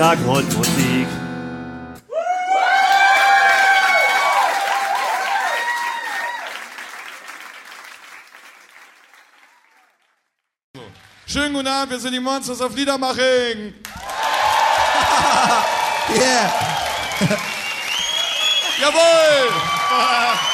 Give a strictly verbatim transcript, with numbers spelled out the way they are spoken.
Schlagermusik. Schönen guten Abend, wir sind die Monsters of Liedermaching. Yeah. Jawohl.